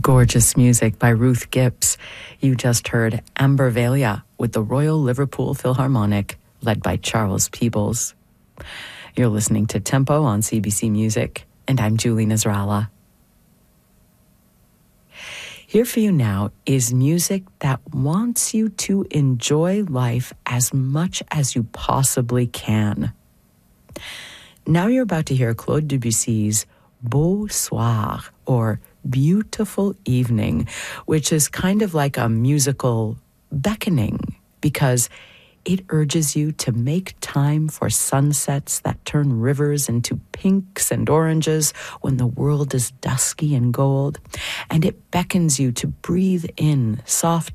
Gorgeous music by Ruth Gibbs. You just heard Ambervalia with the Royal Liverpool Philharmonic, led by Charles Peebles. You're listening to Tempo on CBC Music, and I'm Julie Nasrallah. Here for you now is music that wants you to enjoy life as much as you possibly can. Now you're about to hear Claude Debussy's Beau Soir, or Beautiful Evening, which is kind of like a musical beckoning because it urges you to make time for sunsets that turn rivers into pinks and oranges when the world is dusky and gold, and it beckons you to breathe in soft